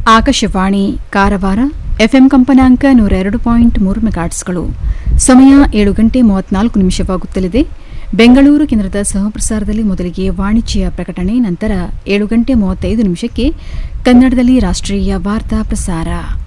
Akashvani Karwar FM ಕಂಪನಾಂಕ 102.3 ಮೆಗಾಟ್ಸ್ಗಳು. ಸಮಯ 7:34 ಬೆಂಗಳೂರು ಕೇಂದ್ರದ ಸಹಪ್ರಸಾರದಲ್ಲಿ ಮೊದಲಿಗೆ ವಾಣಿಜ್ಯ ಪ್ರಕಟಣೆ, ನಂತರ 7:35 ಕನ್ನಡದಲ್ಲಿ ರಾಷ್ಟ್ರೀಯ ವಾರ್ತಾ ಪ್ರಸಾರ.